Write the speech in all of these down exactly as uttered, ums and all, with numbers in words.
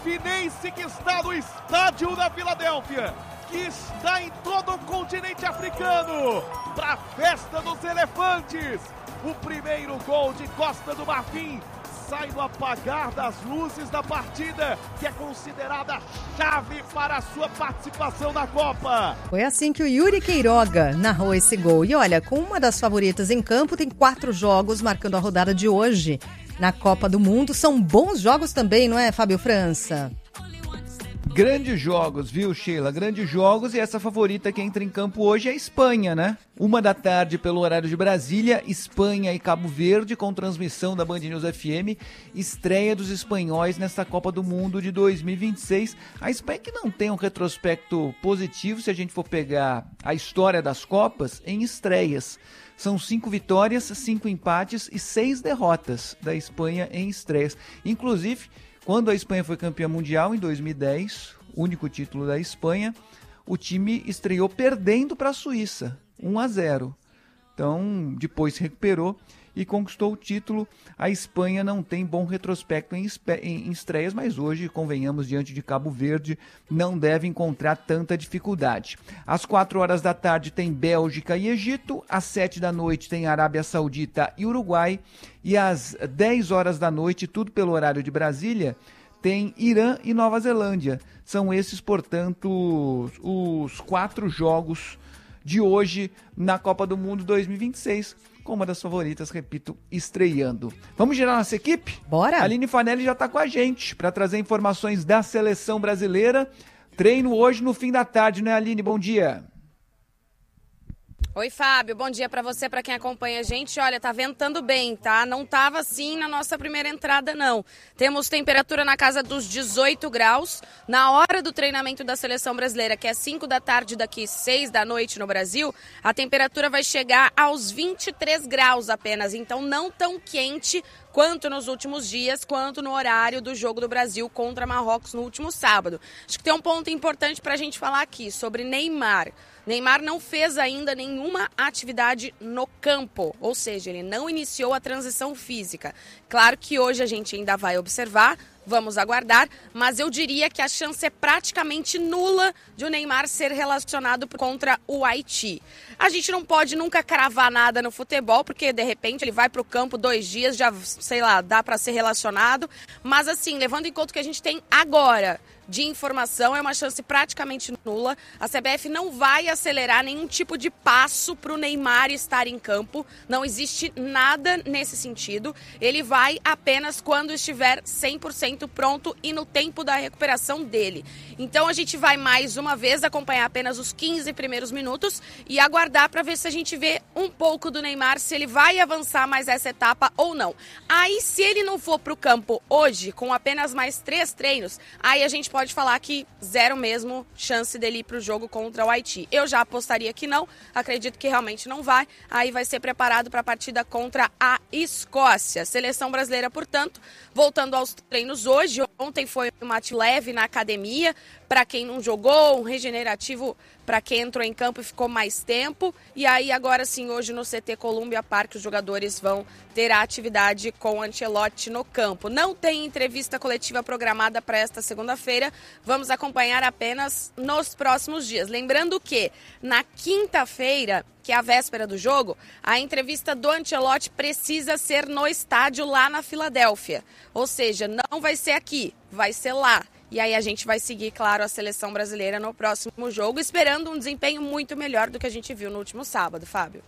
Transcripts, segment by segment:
Fluminense, que está no estádio da Filadélfia, que está em todo o continente africano, para a festa dos elefantes. O primeiro gol de Costa do Marfim sai no apagar das luzes da partida, que é considerada chave para a sua participação na Copa. Foi assim que o Yuri Queiroga narrou esse gol. E olha, com uma das favoritas em campo, tem quatro jogos marcando a rodada de hoje na Copa do Mundo. São bons jogos também, não é, Fábio França? Grandes jogos, viu, Sheila? Grandes jogos, e essa favorita que entra em campo hoje é a Espanha, né? Uma da tarde pelo horário de Brasília, Espanha e Cabo Verde, com transmissão da Band News F M, estreia dos espanhóis nesta Copa do Mundo de dois mil e vinte e seis. A Espanha que não tem um retrospecto positivo, se a gente for pegar a história das Copas, em estreias. São cinco vitórias, cinco empates e seis derrotas da Espanha em estreias. Inclusive, quando a Espanha foi campeã mundial em dois mil e dez, único título da Espanha, o time estreou perdendo para a Suíça, um a zero. Então, depois se recuperou e conquistou o título. A Espanha não tem bom retrospecto em, em, em estreias, mas hoje, convenhamos, diante de Cabo Verde, não deve encontrar tanta dificuldade. Às quatro horas da tarde tem Bélgica e Egito, às sete da noite tem Arábia Saudita e Uruguai, e às dez horas da noite, tudo pelo horário de Brasília, tem Irã e Nova Zelândia. São esses, portanto, os quatro jogos de hoje na Copa do Mundo dois mil e vinte e seis, com uma das favoritas, repito, estreando. Vamos girar nossa equipe? Bora! A Aline Fanelli já está com a gente para trazer informações da seleção brasileira. Treino hoje no fim da tarde, né, Aline? Bom dia! Oi, Fábio, bom dia para você, para quem acompanha a gente. Olha, tá ventando bem, tá? Não tava assim na nossa primeira entrada, não. Temos temperatura na casa dos dezoito graus. Na hora do treinamento da seleção brasileira, que é cinco da tarde, daqui seis da noite no Brasil, a temperatura vai chegar aos vinte e três graus apenas. Então, não tão quente quanto nos últimos dias, quanto no horário do jogo do Brasil contra Marrocos no último sábado. Acho que tem um ponto importante para a gente falar aqui sobre Neymar. Neymar não fez ainda nenhuma atividade no campo, ou seja, ele não iniciou a transição física. Claro que hoje a gente ainda vai observar, vamos aguardar, mas eu diria que a chance é praticamente nula de o Neymar ser relacionado contra o Haiti. A gente não pode nunca cravar nada no futebol, porque de repente ele vai para o campo dois dias, já, sei lá, dá para ser relacionado, mas assim, levando em conta o que a gente tem agora de informação, é uma chance praticamente nula. A C B F não vai acelerar nenhum tipo de passo para o Neymar estar em campo. Não existe nada nesse sentido. Ele vai apenas quando estiver cem por cento pronto e no tempo da recuperação dele. Então a gente vai mais uma vez acompanhar apenas os quinze primeiros minutos e aguardar para ver se a gente vê um pouco do Neymar, se ele vai avançar mais essa etapa ou não. Aí, se ele não for para o campo hoje, com apenas mais três treinos, aí a gente pode falar que zero mesmo chance dele ir para o jogo contra o Haiti. Eu já apostaria que não, acredito que realmente não vai. Aí vai ser preparado para a partida contra a Escócia. Seleção brasileira, portanto, voltando aos treinos hoje. Ontem foi um mate leve na academia, para quem não jogou, um regenerativo para quem entrou em campo e ficou mais tempo. E aí agora sim, hoje no C T Columbia Park, os jogadores vão ter a atividade com o Ancelotti no campo. Não tem entrevista coletiva programada para esta segunda-feira, vamos acompanhar apenas nos próximos dias. Lembrando que na quinta-feira, que é a véspera do jogo, a entrevista do Ancelotti precisa ser no estádio lá na Filadélfia. Ou seja, não vai ser aqui, vai ser lá. E aí a gente vai seguir, claro, a seleção brasileira no próximo jogo, esperando um desempenho muito melhor do que a gente viu no último sábado, Fábio.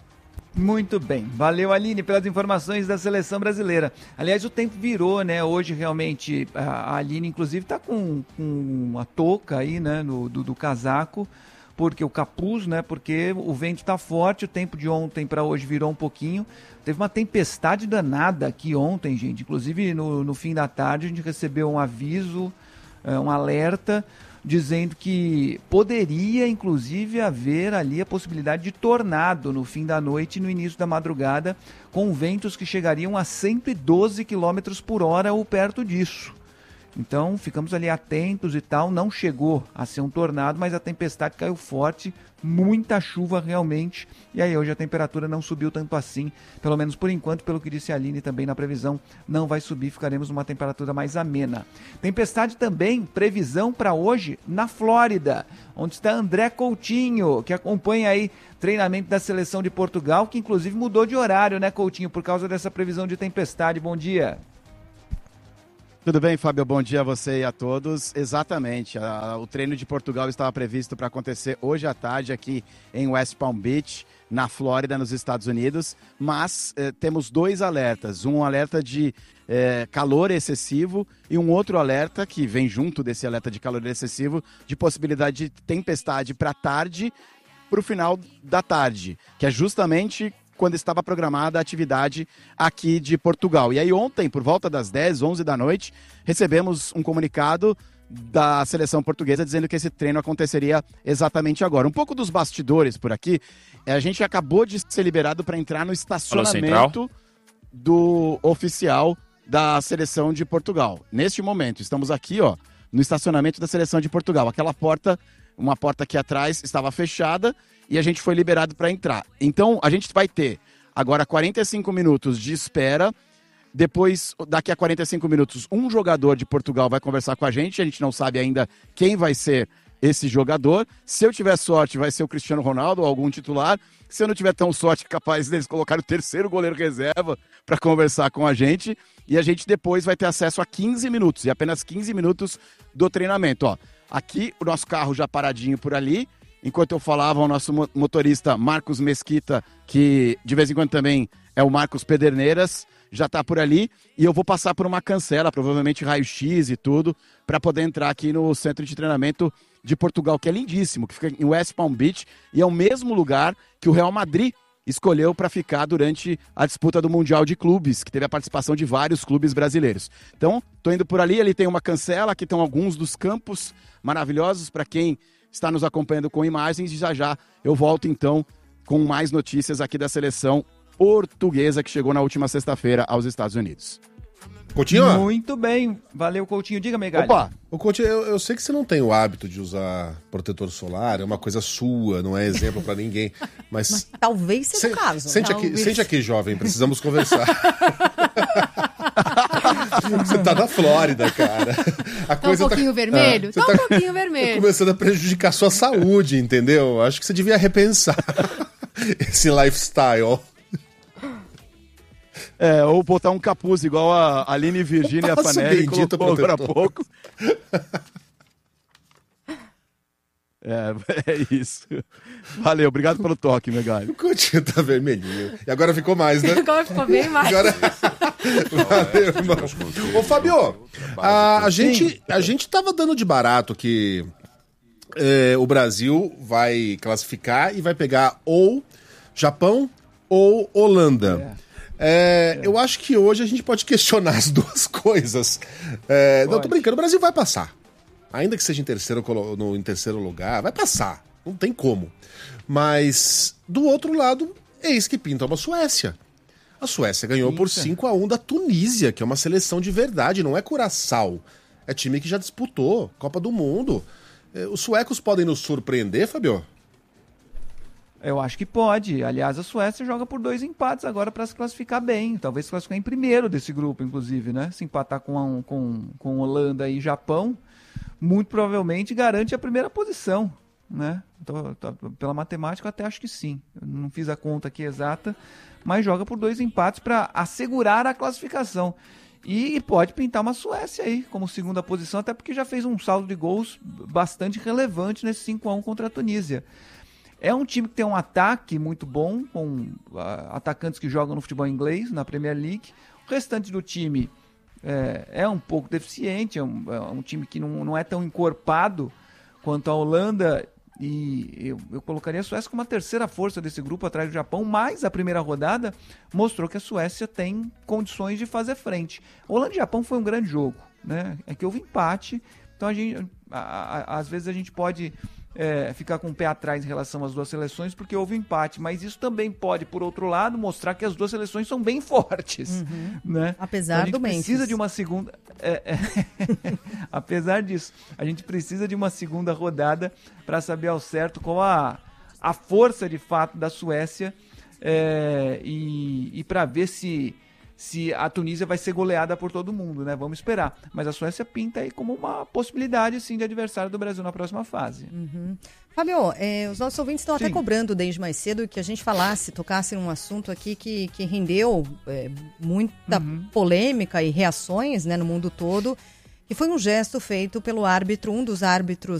Muito bem. Valeu, Aline, pelas informações da seleção brasileira. Aliás, o tempo virou, né? Hoje, realmente, a Aline, inclusive, tá com, com uma touca aí, né? No, do, do casaco, porque o capuz, né? Porque o vento tá forte, o tempo de ontem para hoje virou um pouquinho. Teve uma tempestade danada aqui ontem, gente. Inclusive, no, no fim da tarde, a gente recebeu um aviso, um alerta, dizendo que poderia, inclusive, haver ali a possibilidade de tornado no fim da noite e no início da madrugada, com ventos que chegariam a cento e doze quilômetros por hora ou perto disso. Então ficamos ali atentos e tal, não chegou a ser um tornado, mas a tempestade caiu forte, muita chuva realmente, e aí hoje a temperatura não subiu tanto assim, pelo menos por enquanto, pelo que disse a Aline também na previsão, não vai subir, ficaremos numa temperatura mais amena. Tempestade também, previsão para hoje na Flórida, onde está André Coutinho, que acompanha aí treinamento da seleção de Portugal, que inclusive mudou de horário, né, Coutinho, por causa dessa previsão de tempestade. Bom dia. Tudo bem, Fábio? Bom dia a você e a todos. Exatamente, a, o treino de Portugal estava previsto para acontecer hoje à tarde aqui em West Palm Beach, na Flórida, nos Estados Unidos, mas eh, temos dois alertas, um alerta de eh, calor excessivo e um outro alerta que vem junto desse alerta de calor excessivo, de possibilidade de tempestade para tarde, para o final da tarde, que é justamente quando estava programada a atividade aqui de Portugal. E aí ontem, por volta das dez, onze da noite, recebemos um comunicado da seleção portuguesa dizendo que esse treino aconteceria exatamente agora. Um pouco dos bastidores por aqui, a gente acabou de ser liberado para entrar no estacionamento do oficial da seleção de Portugal. Neste momento, estamos aqui, ó, no estacionamento da seleção de Portugal. Aquela porta, uma porta aqui atrás, estava fechada, e a gente foi liberado para entrar. Então, a gente vai ter agora quarenta e cinco minutos de espera. Depois, daqui a quarenta e cinco minutos, um jogador de Portugal vai conversar com a gente. A gente não sabe ainda quem vai ser esse jogador. Se eu tiver sorte, vai ser o Cristiano Ronaldo ou algum titular. Se eu não tiver tão sorte, é capaz deles colocar o terceiro goleiro reserva para conversar com a gente. E a gente depois vai ter acesso a quinze minutos, e apenas quinze minutos do treinamento. Ó, aqui, o nosso carro já paradinho por ali. Enquanto eu falava, o nosso motorista Marcos Mesquita, que de vez em quando também é o Marcos Pederneiras, já está por ali. E eu vou passar por uma cancela, provavelmente raio-x e tudo, para poder entrar aqui no centro de treinamento de Portugal, que é lindíssimo, que fica em West Palm Beach, e é o mesmo lugar que o Real Madrid escolheu para ficar durante a disputa do Mundial de Clubes, que teve a participação de vários clubes brasileiros. Então, estou indo por ali, ali tem uma cancela, aqui estão alguns dos campos maravilhosos para quem está nos acompanhando com imagens, e já já eu volto então com mais notícias aqui da seleção portuguesa que chegou na última sexta-feira aos Estados Unidos. Coutinho? Muito bem, valeu, Coutinho. Diga, Megali. Opa! Ô, Coutinho, eu, eu sei que você não tem o hábito de usar protetor solar, é uma coisa sua, não é exemplo pra ninguém, mas... Mas talvez seja o caso. Sente aqui, Talvez. sente aqui, jovem, precisamos conversar. Você tá na Flórida, cara. A Tá um pouquinho tá... vermelho? Ah, tá um tá... pouquinho vermelho. Tá começando a prejudicar a sua saúde, entendeu? Acho que você devia repensar esse lifestyle. É, ou botar um capuz igual a Aline Virgínia Fanelli colocou agora há pouco. É, é isso. Valeu, obrigado pelo toque, Megali. O Coutinho tá vermelhinho. E agora ficou mais, né? Agora ficou bem mais. Agora... Valeu, irmão. Ô, Fabio, a, a, gente, a gente tava dando de barato que é, o Brasil vai classificar e vai pegar ou Japão ou Holanda. É. É, é. Eu acho que hoje a gente pode questionar as duas coisas. É, não, tô brincando, o Brasil vai passar. Ainda que seja em terceiro, no, em terceiro lugar, vai passar. Não tem como. Mas, do outro lado, eis que pinta uma Suécia. A Suécia ganhou Pinta. por cinco a um da Tunísia, que é uma seleção de verdade, não é Curaçao. É time que já disputou Copa do Mundo. Os suecos podem nos surpreender, Fabio? Eu acho que pode. Aliás, a Suécia joga por dois empates agora para se classificar bem. Talvez se classificar em primeiro desse grupo, inclusive, né? Se empatar com, a, com, com Holanda e Japão, muito provavelmente garante a primeira posição, né? Tô, tô, pela matemática, eu até acho que sim. Eu não fiz a conta aqui exata, mas joga por dois empates para assegurar a classificação. E pode pintar uma Suécia aí como segunda posição, até porque já fez um saldo de gols bastante relevante nesse cinco a um contra a Tunísia. É um time que tem um ataque muito bom, com uh, atacantes que jogam no futebol inglês, na Premier League. O restante do time é, é um pouco deficiente, é um, é um time que não, não é tão encorpado quanto a Holanda. E eu, eu colocaria a Suécia como a terceira força desse grupo, atrás do Japão, mas a primeira rodada mostrou que a Suécia tem condições de fazer frente. Holanda e Japão foi um grande jogo, né? É que houve empate, então a gente, a, a, às vezes a gente pode é, ficar com o pé atrás em relação às duas seleções, porque houve empate. Mas isso também pode, por outro lado, mostrar que as duas seleções são bem fortes. Uhum. Né? Apesar então, do Memphis. Precisa de uma segunda... É, é... Apesar disso, a gente precisa de uma segunda rodada para saber ao certo qual a, a força de fato da Suécia é, e, e para ver se... se a Tunísia vai ser goleada por todo mundo, né? Vamos esperar. Mas a Suécia pinta aí como uma possibilidade, sim, de adversário do Brasil na próxima fase. Uhum. Fábio, é, os nossos ouvintes estão até cobrando desde mais cedo que a gente falasse, tocasse num assunto aqui que, que rendeu é, muita uhum. polêmica e reações, né, no mundo todo, que foi um gesto feito pelo árbitro, um dos árbitros